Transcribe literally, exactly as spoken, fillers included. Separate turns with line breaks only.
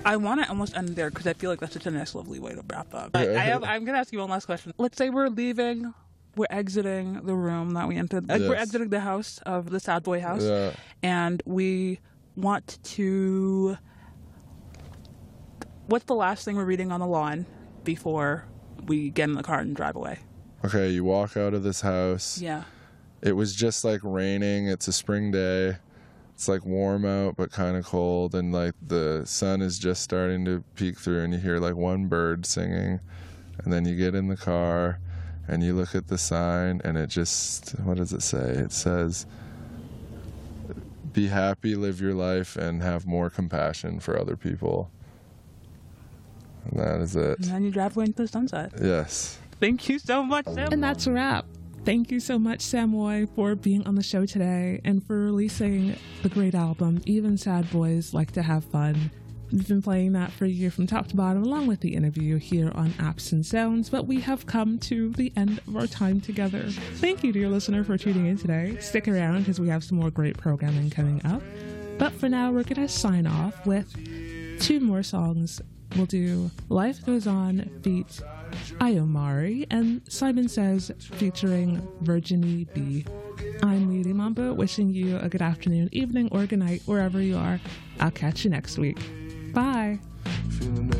I want to almost end there because I feel like that's such a nice, lovely way to wrap up. I, I have, I'm going to ask you one last question. Let's say we're leaving, we're exiting the room that we entered. Like
Yes.
We're exiting the house of the Sad Boy house,
Yeah.
and we want to. What's the last thing we're reading on the lawn before we get in the car and drive away?
Okay, you walk out of this house.
Yeah.
It was just like raining. It's a spring day. It's like warm out, but kind of cold. And like the sun is just starting to peek through, and you hear like one bird singing. And then you get in the car and you look at the sign, and it just, what does it say? It says, be happy, live your life, and have more compassion for other people. And that is it.
And then you drive away into the sunset.
Yes.
Thank you so much, Sam.
And that's a wrap. Thank you so much, Samoy, for being on the show today and for releasing the great album, Even Sad Boys Like to Have Fun. We've been playing that for you from top to bottom, along with the interview here on Apps and Sounds, but we have come to the end of our time together. Thank you, dear listener, for tuning in today. Stick around because we have some more great programming coming up. But for now, we're going to sign off with two more songs. We'll do Life Goes On feat. Ayomari and Simon Says featuring Virginie B. I'm Lady Mambo, wishing you a good afternoon, evening, or good night, wherever you are. I'll catch you next week. Bye.